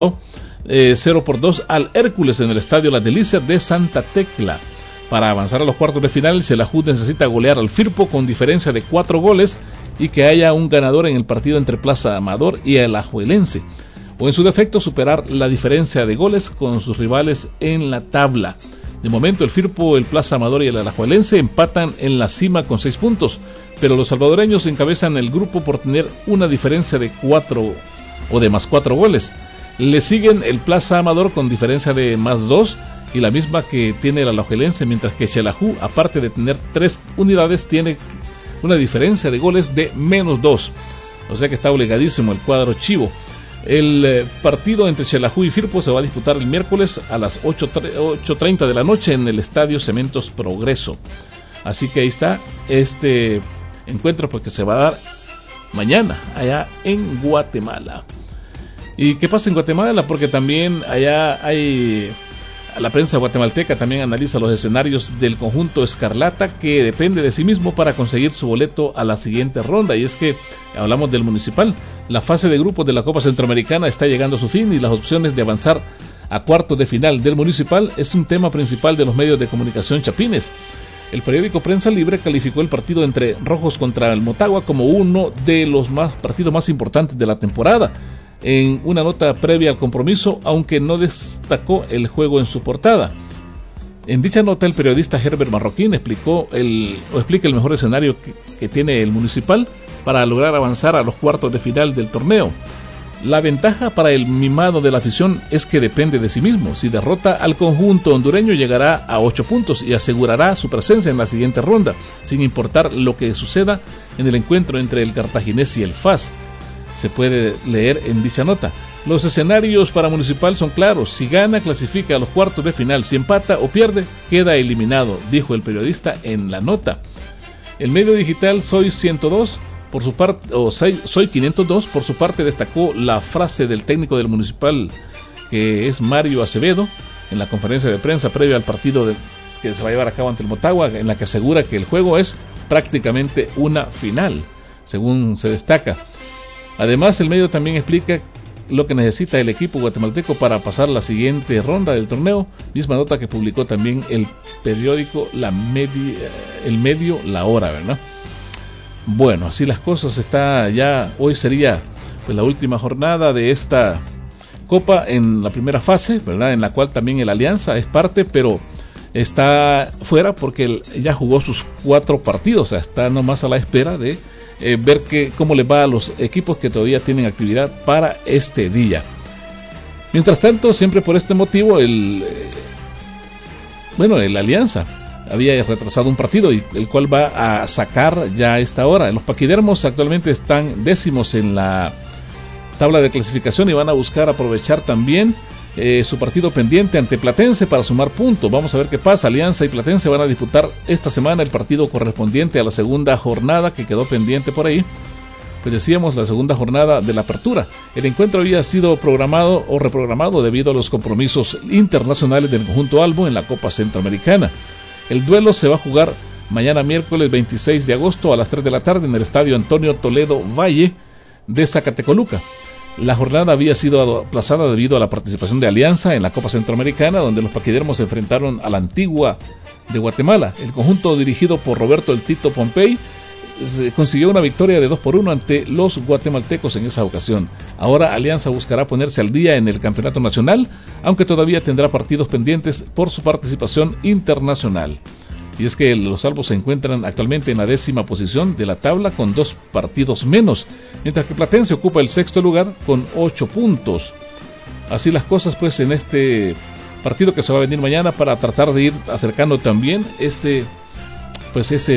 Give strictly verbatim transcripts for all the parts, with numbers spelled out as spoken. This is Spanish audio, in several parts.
eh, cero por dos al Hércules en el estadio Las Delicias de Santa Tecla. Para avanzar a los cuartos de final, Xelajú necesita golear al Firpo con diferencia de cuatro goles y que haya un ganador en el partido entre Plaza Amador y Alajuelense, o en su defecto superar la diferencia de goles con sus rivales en la tabla. De momento el Firpo, el Plaza Amador y el Alajuelense empatan en la cima con seis puntos, pero los salvadoreños encabezan el grupo por tener una diferencia de cuatro o de más cuatro goles. Le siguen el Plaza Amador con diferencia de más dos y la misma que tiene el Alajuelense, mientras que Xelajú, aparte de tener tres unidades, tiene una diferencia de goles de menos dos. O sea que está obligadísimo el cuadro chivo. El eh, partido entre Xelajú y Firpo se va a disputar el miércoles a las ocho treinta de la noche en el Estadio Cementos Progreso. Así que ahí está este encuentro, porque se va a dar mañana allá en Guatemala. ¿Y qué pasa en Guatemala? Porque también allá hay... La prensa guatemalteca también analiza los escenarios del conjunto Escarlata, que depende de sí mismo para conseguir su boleto a la siguiente ronda. Y es que hablamos del Municipal. La fase de grupos de la Copa Centroamericana está llegando a su fin y las opciones de avanzar a cuartos de final del Municipal es un tema principal de los medios de comunicación chapines. El periódico Prensa Libre calificó el partido entre Rojos contra el Motagua como uno de los más partidos más importantes de la temporada. En una nota previa al compromiso, aunque no destacó el juego en su portada. En dicha nota, el periodista Herbert Marroquín explicó el, o explica el mejor escenario que, que tiene el Municipal para lograr avanzar a los cuartos de final del torneo. La ventaja para el mimado de la afición es que depende de sí mismo. Si derrota al conjunto hondureño, llegará a ocho puntos y asegurará su presencia en la siguiente ronda, sin importar lo que suceda en el encuentro entre el Cartaginés y el F A S. Se puede leer en dicha nota. Los escenarios para Municipal son claros. Si gana, clasifica a los cuartos de final. Si empata o pierde, queda eliminado, dijo el periodista en la nota. El medio digital Soy ciento dos, por su parte, o Soy, Soy quinientos dos, por su parte, destacó la frase del técnico del Municipal, que es Mario Acevedo, en la conferencia de prensa previa al partido de, que se va a llevar a cabo ante el Motagua, en la que asegura que el juego es prácticamente una final, según se destaca. Además, el medio también explica lo que necesita el equipo guatemalteco para pasar la siguiente ronda del torneo, misma nota que publicó también el periódico La Media, el medio La Hora, ¿verdad? Bueno, así las cosas. Está ya, hoy sería pues la última jornada de esta Copa en la primera fase, ¿verdad? En la cual también el Alianza es parte, pero está fuera porque ya jugó sus cuatro partidos, o sea, está nomás a la espera de Eh, ver que, cómo les va a los equipos que todavía tienen actividad para este día. Mientras tanto, siempre por este motivo, el eh, bueno, el Alianza había retrasado un partido, y el cual va a sacar ya a esta hora. Los paquidermos actualmente están décimos en la tabla de clasificación y van a buscar aprovechar también Eh, su partido pendiente ante Platense para sumar puntos. Vamos a ver qué pasa. Alianza y Platense van a disputar esta semana el partido correspondiente a la segunda jornada que quedó pendiente por ahí. Pues decíamos, la segunda jornada de la apertura. El encuentro había sido programado o reprogramado debido a los compromisos internacionales del conjunto Albo en la Copa Centroamericana. El duelo se va a jugar mañana miércoles veintiséis de agosto a las tres de la tarde en el estadio Antonio Toledo Valle de Zacatecoluca. La jornada había sido aplazada debido a la participación de Alianza en la Copa Centroamericana, donde los paquidermos se enfrentaron a la Antigua de Guatemala. El conjunto dirigido por Roberto El Tito Pompey consiguió una victoria de dos por uno ante los guatemaltecos en esa ocasión. Ahora Alianza buscará ponerse al día en el campeonato nacional, aunque todavía tendrá partidos pendientes por su participación internacional. Y es que los Albos se encuentran actualmente en la décima posición de la tabla con dos partidos menos, mientras que Platense ocupa el sexto lugar con ocho puntos. Así las cosas pues en este partido que se va a venir mañana, para tratar de ir acercando también ese pues ese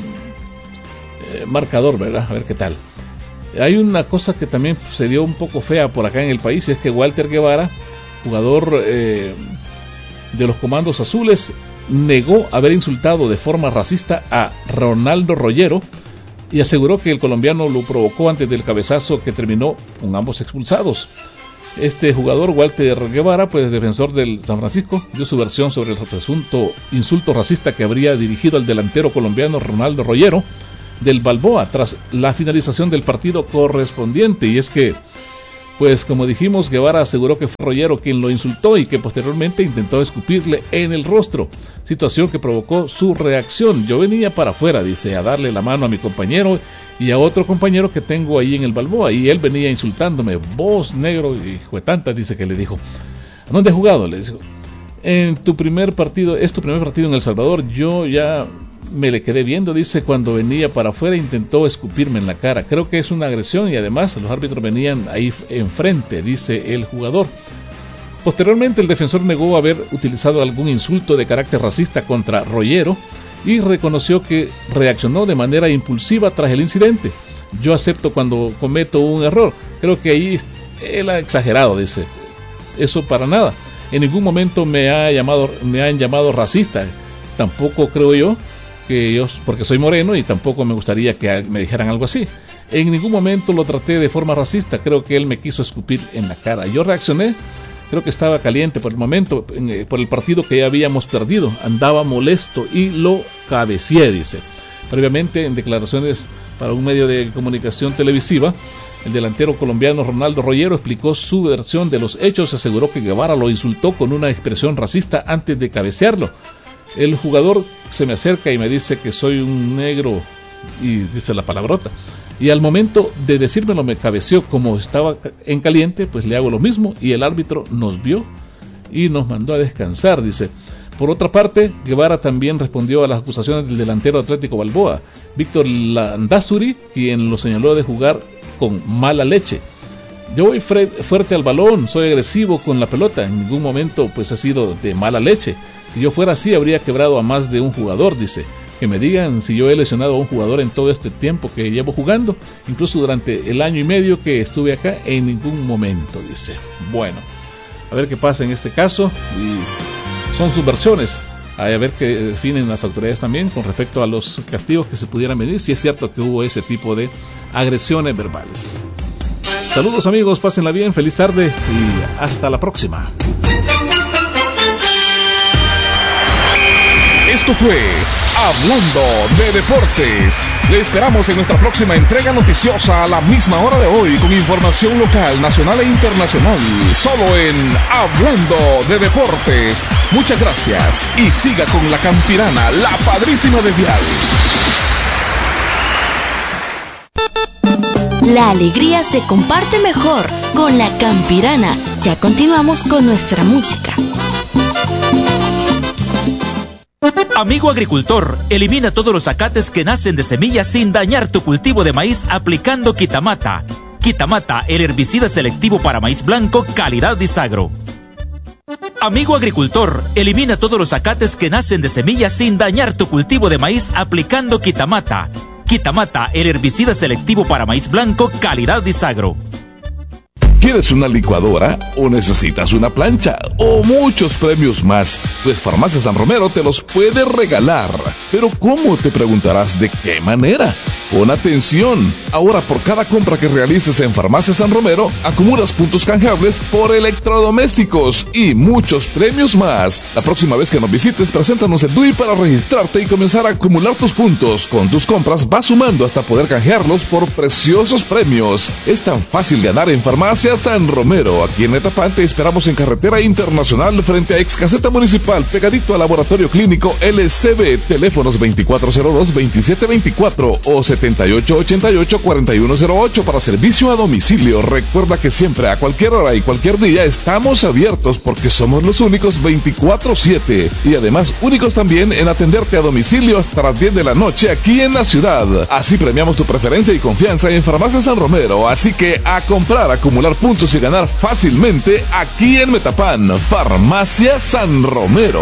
eh, marcador, ¿verdad? A ver qué tal. Hay una cosa que también se dio un poco fea por acá en el país, es que Walter Guevara, jugador eh, de los Comandos Azules, negó haber insultado de forma racista a Ronaldo Rollero y aseguró que el colombiano lo provocó antes del cabezazo que terminó con ambos expulsados. Este jugador, Walter Guevara, pues defensor del San Francisco, dio su versión sobre el presunto insulto racista que habría dirigido al delantero colombiano Ronaldo Rollero del Balboa tras la finalización del partido correspondiente. Y es que Pues como dijimos, Guevara aseguró que fue Rollero quien lo insultó y que posteriormente intentó escupirle en el rostro, situación que provocó su reacción. Yo venía para afuera, dice, a darle la mano a mi compañero y a otro compañero que tengo ahí en el Balboa, y él venía insultándome, vos negro, hijo de tanta, dice que le dijo. ¿A dónde has jugado? Le dijo. En tu primer partido, es tu primer partido en El Salvador. Yo ya me le quedé viendo, dice, cuando venía para afuera intentó escupirme en la cara. Creo que es una agresión y además los árbitros venían ahí enfrente, dice el jugador. Posteriormente el defensor negó haber utilizado algún insulto de carácter racista contra Rollero y reconoció que reaccionó de manera impulsiva tras el incidente. Yo acepto cuando cometo un error. Creo que ahí él ha exagerado, dice. Eso para nada. En ningún momento me ha llamado, me han llamado racista. Tampoco creo yo que yo, porque soy moreno, y tampoco me gustaría que me dijeran algo así. En ningún momento lo traté de forma racista. Creo que él me quiso escupir en la cara. Yo reaccioné. Creo que estaba caliente por el momento, por el partido que ya habíamos perdido. Andaba molesto y lo cabeceé, dice. Previamente, en declaraciones para un medio de comunicación televisiva, el delantero colombiano Ronaldo Rollero explicó su versión de los hechos. Aseguró que Guevara lo insultó con una expresión racista antes de cabecearlo. El jugador se me acerca y me dice que soy un negro, y dice la palabrota. Y al momento de decírmelo me cabeció. Como estaba en caliente, pues le hago lo mismo, y el árbitro nos vio y nos mandó a descansar, dice. Por otra parte, Guevara también respondió a las acusaciones del delantero Atlético Balboa, Víctor Landázuri, quien lo señaló de jugar con mala leche. Yo voy fuerte al balón, soy agresivo con la pelota, en ningún momento pues ha sido de mala leche. Si yo fuera así habría quebrado a más de un jugador, dice. Que me digan si yo he lesionado a un jugador en todo este tiempo que llevo jugando, incluso durante el año y medio que estuve acá, en ningún momento, dice. Bueno, a ver qué pasa en este caso, y son sus versiones, a ver qué definen las autoridades también con respecto a los castigos que se pudieran venir, si es cierto que hubo ese tipo de agresiones verbales. Saludos amigos, pásenla bien, feliz tarde y hasta la próxima. Esto fue Hablando de Deportes. Le esperamos en nuestra próxima entrega noticiosa a la misma hora de hoy, con información local, nacional e internacional, solo en Hablando de Deportes. Muchas gracias y siga con la Campirana, la padrísima de Vial. La alegría se comparte mejor con la Campirana. Ya continuamos con nuestra música. Amigo agricultor, elimina todos los acates que nacen de semillas sin dañar tu cultivo de maíz aplicando Quitamata. Quitamata, el herbicida selectivo para maíz blanco, calidad Disagro. Amigo agricultor, elimina todos los acates que nacen de semillas sin dañar tu cultivo de maíz aplicando Quitamata. Quitamata, el herbicida selectivo para maíz blanco, calidad Disagro. ¿Quieres una licuadora o necesitas una plancha o muchos premios más? Pues Farmacia San Romero te los puede regalar. Pero ¿cómo? Te preguntarás, ¿de qué manera? Pon atención. Ahora por cada compra que realices en Farmacia San Romero, acumulas puntos canjeables por electrodomésticos y muchos premios más. La próxima vez que nos visites, preséntanos el D U I para registrarte y comenzar a acumular tus puntos. Con tus compras vas sumando hasta poder canjearlos por preciosos premios. Es tan fácil ganar en Farmacia San Romero. Aquí en Metapán te esperamos en Carretera Internacional frente a Ex Caseta Municipal, pegadito al Laboratorio Clínico L C B. Teléfonos veinticuatro cero dos, veintisiete veinticuatro o setenta y ocho ochenta y ocho, cuarenta y uno cero ocho para servicio a domicilio. Recuerda que siempre, a cualquier hora y cualquier día, estamos abiertos porque somos los únicos veinticuatro siete y además únicos también en atenderte a domicilio hasta las diez de la noche aquí en la ciudad. Así premiamos tu preferencia y confianza en Farmacia San Romero. Así que a comprar, acumular puntos y ganar fácilmente aquí en Metapán. Farmacia San Romero.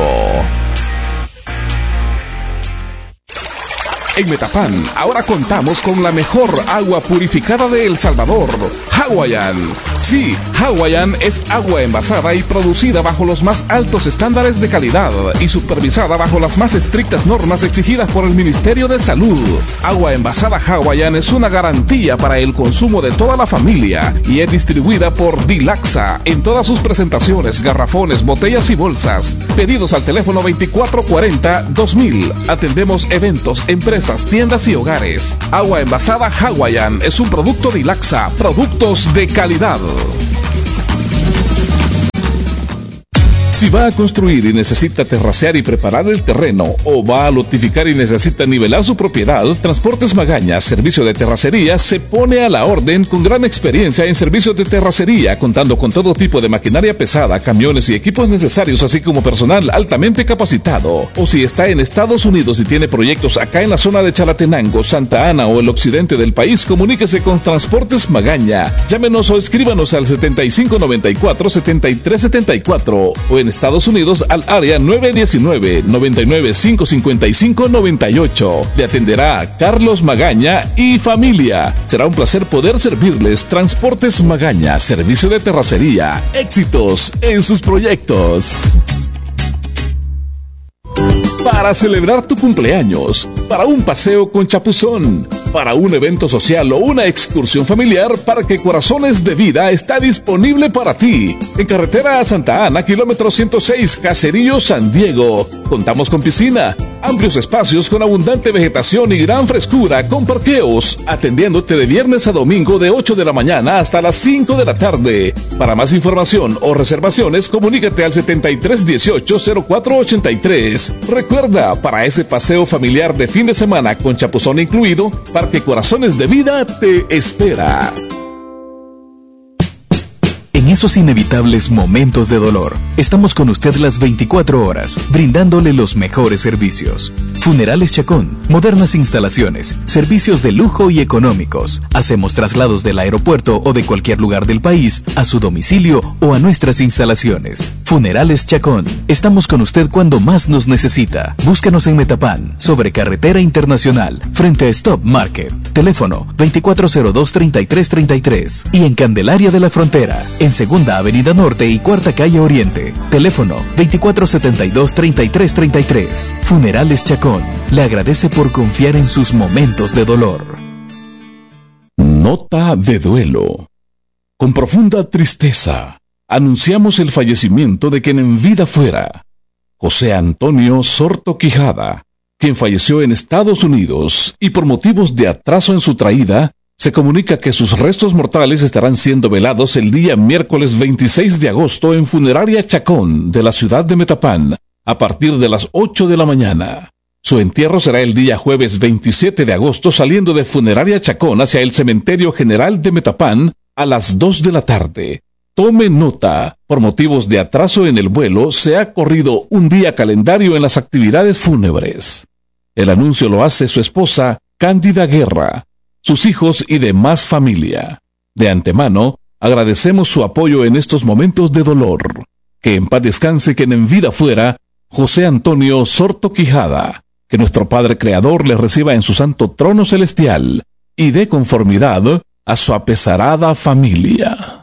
En Metapán, ahora contamos con la mejor agua purificada de El Salvador, Hawaiian. Sí, Hawaiian es agua envasada y producida bajo los más altos estándares de calidad y supervisada bajo las más estrictas normas exigidas por el Ministerio de Salud. Agua envasada Hawaiian es una garantía para el consumo de toda la familia y es distribuida por Dilaxa en todas sus presentaciones, garrafones, botellas y bolsas. Pedidos al teléfono veinticuatro cuarenta, dos mil. Atendemos eventos, empresas, empresas, tiendas y hogares. Agua envasada Hawaiian es un producto de Ilaxa, productos de calidad. Si va a construir y necesita terracear y preparar el terreno, o va a lotificar y necesita nivelar su propiedad, Transportes Magaña, servicio de terracería, se pone a la orden con gran experiencia en servicios de terracería, contando con todo tipo de maquinaria pesada, camiones y equipos necesarios, así como personal altamente capacitado. O si está en Estados Unidos y tiene proyectos acá en la zona de Chalatenango, Santa Ana o el occidente del país, comuníquese con Transportes Magaña. Llámenos o escríbanos al setenta y cinco noventa y cuatro, setenta y tres setenta y cuatro o en Estados Unidos al área nueve diecinueve, noventa y nueve, quinientos cincuenta y cinco, noventa y ocho. Le atenderá Carlos Magaña y familia. Será un placer poder servirles. Transportes Magaña, servicio de terracería. Éxitos en sus proyectos. Para celebrar tu cumpleaños, para un paseo con chapuzón, para un evento social o una excursión familiar, Parque Corazones de Vida está disponible para ti. En carretera a Santa Ana, kilómetro ciento seis, Caserío, San Diego. Contamos con piscina, amplios espacios con abundante vegetación y gran frescura con parqueos, atendiéndote de viernes a domingo de ocho de la mañana hasta las cinco de la tarde. Para más información o reservaciones, comunícate al setenta y tres dieciocho, cero cuatro ochenta y tres. Recuerda, para ese paseo familiar de fin de semana con chapuzón incluido, Parque Corazones de Vida te espera. En esos inevitables momentos de dolor, estamos con usted las veinticuatro horas, brindándole los mejores servicios. Funerales Chacón, modernas instalaciones, servicios de lujo y económicos. Hacemos traslados del aeropuerto o de cualquier lugar del país a su domicilio o a nuestras instalaciones. Funerales Chacón, estamos con usted cuando más nos necesita. Búscanos en Metapán, sobre Carretera Internacional, frente a Stop Market. Teléfono veinticuatro cero dos, treinta y tres treinta y tres. Y en Candelaria de la Frontera, en Segunda Avenida Norte y Cuarta Calle Oriente. Teléfono veinticuatro setenta y dos, treinta y tres treinta y tres. Funerales Chacón le agradece por confiar en sus momentos de dolor. Nota de duelo. Con profunda tristeza, anunciamos el fallecimiento de quien en vida fuera José Antonio Sorto Quijada, quien falleció en Estados Unidos y por motivos de atraso en su traída, se comunica que sus restos mortales estarán siendo velados el día miércoles veintiséis de agosto en Funeraria Chacón de la ciudad de Metapán, a partir de las ocho de la mañana. Su entierro será el día jueves veintisiete de agosto saliendo de Funeraria Chacón hacia el Cementerio General de Metapán a las dos de la tarde. Tome nota, por motivos de atraso en el vuelo se ha corrido un día calendario en las actividades fúnebres. El anuncio lo hace su esposa, Cándida Guerra, sus hijos y demás familia. De antemano, agradecemos su apoyo en estos momentos de dolor. Que en paz descanse quien en vida fuera José Antonio Sorto Quijada. Que nuestro Padre Creador le reciba en su santo trono celestial y dé conformidad a su apesarada familia.